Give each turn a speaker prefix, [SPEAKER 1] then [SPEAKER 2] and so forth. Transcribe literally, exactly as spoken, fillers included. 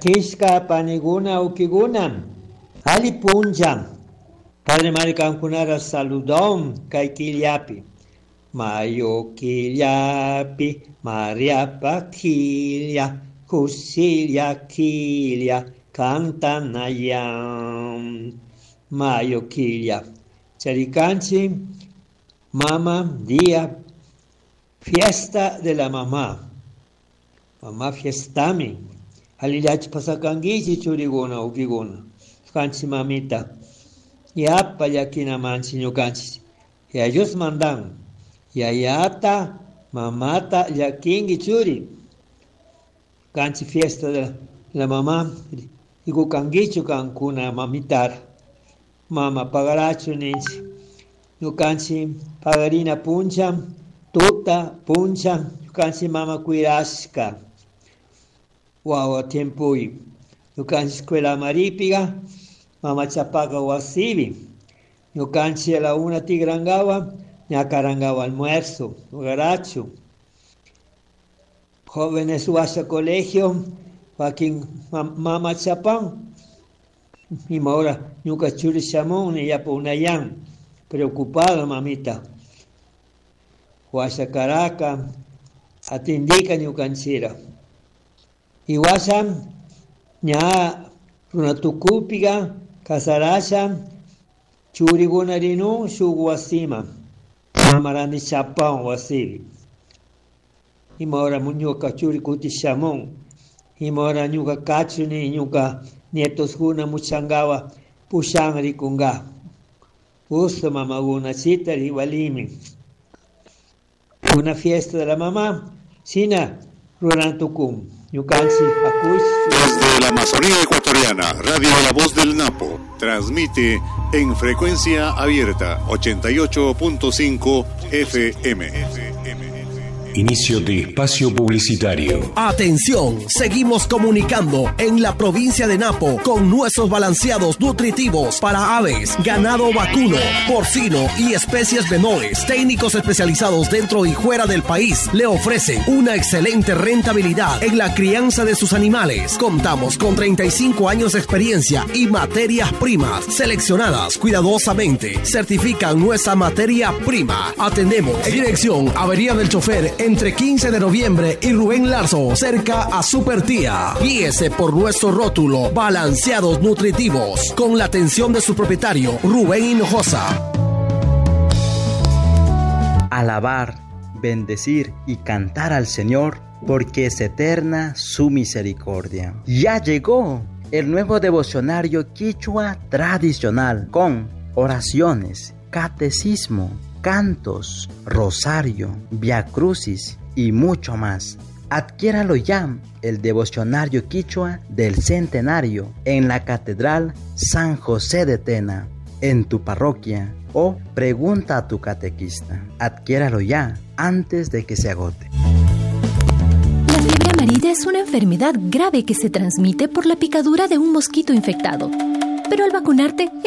[SPEAKER 1] Llakishka paniguna ukiguna. Ali punja. Padre Maricankunara saludón kay killapi. Mayo killapi, Mariapa killa, Kusilya killa, cantanayam. Mayo killa. Charicanchi, mama, día, fiesta de la mamá. Mamá fiestami. Halilachi pasakangichi churiguna ukiguna. Kanchi mamita. Yapa yakina manchi ñukanchi. Ya ellos mandan. Yayata, mamata, yakingi churi. Kanchi fiesta de la, la mamá. Igu kangichu kankuna mamitar. Mama pagarachu ninchi. Ñukanchi pagarina puncha. Tuta puncha. Ñukanchi mama cuidashka. Wawa tiempuy. Ñukanchi escuela maripiga. Mama chapaka wasibi. Ñukanchi a la una tigrangawa. Ñacarangawa almuerzo. Garachu. Jóvenes huasha colegio. Joaquín mama chapan. Mi maura ñuka churi chamón ni ya unayan. Preocupada mamita. Huasha caraca. Atindika ñukanchira. Y wasan ña runatukupiga kasarasha churigunarinu shuguasima mamarani chapan wasibi. Y maura muñoka churi kuti chamón. Y maura ñuka kachuni ñuka nietos guna muchangawa pushangri kunga. Uso mamaguna chitari walimi. Una fiesta de la mamá. Sina runatukum.
[SPEAKER 2] Desde la Amazonía ecuatoriana, Radio La Voz del Napo transmite en frecuencia abierta ochenta y ocho punto cinco F M.
[SPEAKER 3] Inicio de espacio publicitario.
[SPEAKER 4] Atención, seguimos comunicando en la provincia de Napo con nuestros balanceados nutritivos para aves, ganado vacuno, porcino y especies menores. Técnicos especializados dentro y fuera del país le ofrecen una excelente rentabilidad en la crianza de sus animales. Contamos con treinta y cinco años de experiencia y materias primas seleccionadas cuidadosamente. Certifican nuestra materia prima. Atendemos en dirección Avería del Chofer entre quince de noviembre y Rubén Larzo, cerca a Supertía. Guíese por nuestro rótulo Balanceados Nutritivos, con la atención de su propietario, Rubén Hinojosa.
[SPEAKER 5] Alabar, bendecir y cantar al Señor, porque es eterna su misericordia. Ya llegó el nuevo devocionario quichua tradicional, con oraciones, catecismo, cantos, rosario, viacrucis y mucho más. Adquiéralo ya, el devocionario quichua del centenario, en la Catedral San José de Tena, en tu parroquia, o pregunta a tu catequista. Adquiéralo ya, antes de que se agote.
[SPEAKER 6] La fiebre amarilla es una enfermedad grave que se transmite por la picadura de un mosquito infectado. Pero al vacunarte,